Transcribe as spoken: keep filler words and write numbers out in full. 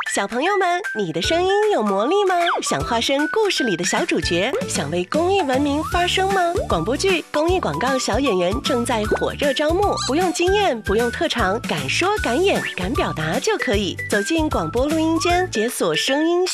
小朋友们，你的声音有魔力吗？想化身故事里的小主角，想为公益文明发声吗？广播剧、公益广告小演员正在火热招募，不用经验，不用特长，敢说敢演敢表达就可以。走进广播录音间，解锁声音